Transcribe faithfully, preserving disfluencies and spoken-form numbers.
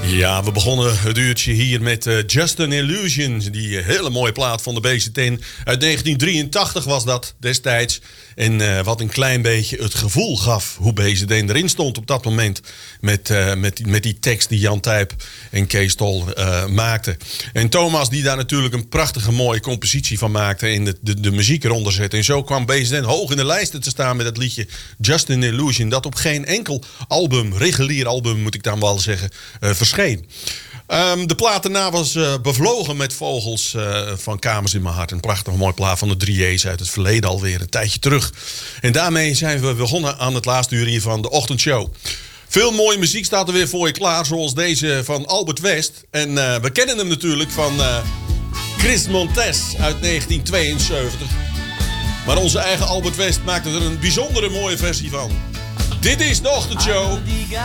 Ja, we begonnen het uurtje hier met uh, Just an Illusion. Die uh, hele mooie plaat van de B Z N. Uit negentien drieëntachtig was dat destijds. En uh, wat een klein beetje het gevoel gaf hoe B Z N erin stond op dat moment. Met, uh, met, die, met die tekst die Jan Tijp en Kees Tol uh, maakten. En Thomas die daar natuurlijk een prachtige mooie compositie van maakte. En de, de, de muziek eronder zette. En zo kwam B Z N hoog in de lijsten te staan met het liedje Just an Illusion. Dat op geen enkel album, regulier album moet ik dan wel zeggen, uh, verscheen. Um, de plaat daarna was uh, bevlogen met vogels uh, van Kamers in mijn hart. Een prachtig mooi plaat van de drie E's uit het verleden alweer, een tijdje terug. En daarmee zijn we begonnen aan het laatste uur hier van de ochtendshow. Veel mooie muziek staat er weer voor je klaar, zoals deze van Albert West. En uh, we kennen hem natuurlijk van uh, Chris Montes uit negentien tweeënzeventig. Maar onze eigen Albert West maakte er een bijzondere mooie versie van. Dit is de ochtendshow.